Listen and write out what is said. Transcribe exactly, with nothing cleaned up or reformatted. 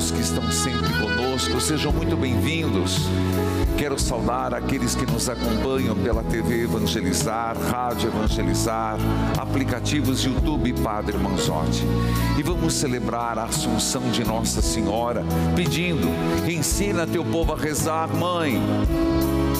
convidados que estão sempre conosco, sejam muito bem-vindos. Quero saudar aqueles que nos acompanham pela T V Evangelizar, Rádio Evangelizar, aplicativos YouTube Padre Manzotti. E vamos celebrar a Assunção de Nossa Senhora, pedindo: ensina teu povo a rezar, Mãe.